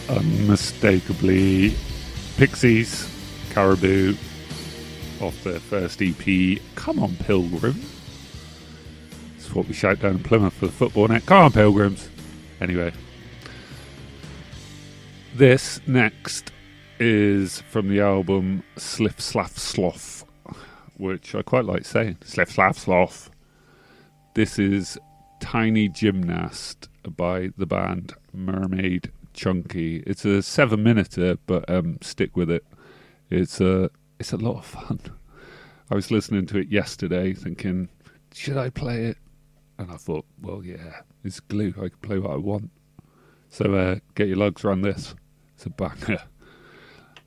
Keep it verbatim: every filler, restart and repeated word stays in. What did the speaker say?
unmistakably Pixies, Caribou, off their first E P, Come On Pilgrim. It's what we shout down in Plymouth for the football net. Come on, Pilgrims. Anyway, this next is from the album Sliff Slaff Sloth, which I quite like saying. Sliff Slaff Sloth. This is Tiny Gymnast by the band Mermaid Chunky. It's a seven minute, but um, stick with it. It's a it's a lot of fun. I was listening to it yesterday, thinking, should I play it? And I thought, well, yeah, it's glue. I can play what I want. So uh, get your lugs around this. It's a banger.